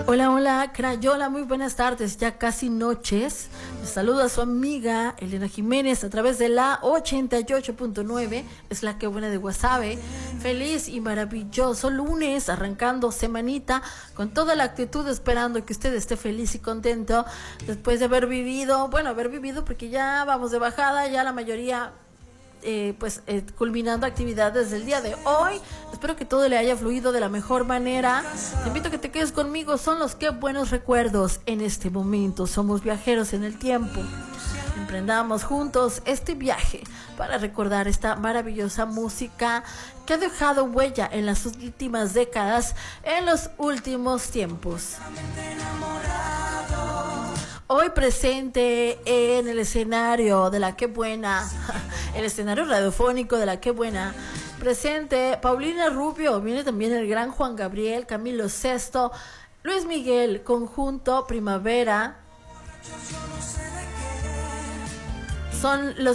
Hola, hola, Crayola, muy buenas tardes, ya casi noches. Les saluda a su amiga Elena Jiménez a través de la 88.9, es la que buena de Guasave. Feliz y maravilloso lunes, arrancando semanita con toda la actitud, esperando que usted esté feliz y contento después de haber vivido porque ya vamos de bajada, ya la mayoría culminando actividades del día de hoy. Espero que todo le haya fluido de la mejor manera. Te invito a que te quedes conmigo, son los que buenos recuerdos en este momento. Somos viajeros en el tiempo. Emprendamos juntos este viaje para recordar esta maravillosa música que ha dejado huella en las últimas décadas, en los últimos tiempos. Hoy presente en el escenario de la Qué Buena, el escenario radiofónico de la Qué Buena, presente Paulina Rubio, viene también el gran Juan Gabriel, Camilo Sesto, Luis Miguel, Conjunto Primavera. Son los